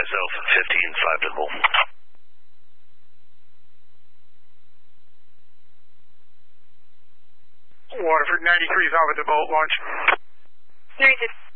yourself, 15-5 to the bull. Waterford 93 is off at the boat launch. 36.